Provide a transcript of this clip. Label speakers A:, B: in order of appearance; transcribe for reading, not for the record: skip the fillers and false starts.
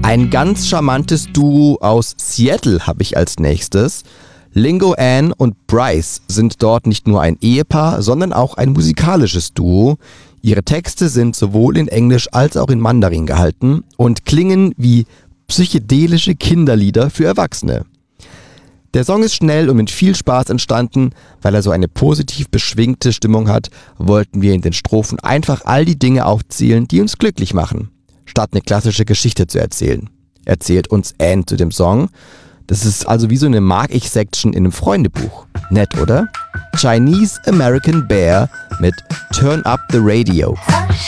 A: Ein ganz charmantes Duo aus Seattle habe ich als nächstes. Lingo Ann und Bryce sind dort nicht nur ein Ehepaar, sondern auch ein musikalisches Duo. Ihre Texte sind sowohl in Englisch als auch in Mandarin gehalten und klingen wie psychedelische Kinderlieder für Erwachsene. Der Song ist schnell und mit viel Spaß entstanden. Weil er so eine positiv beschwingte Stimmung hat, wollten wir in den Strophen einfach all die Dinge aufzählen, die uns glücklich machen, statt eine klassische Geschichte zu erzählen. Erzählt uns Ann zu dem Song. Das ist also wie so eine Mag-ich-Section in einem Freundebuch. Nett, oder? Chinese American Bear mit Turn Up the Radio.
B: Hush,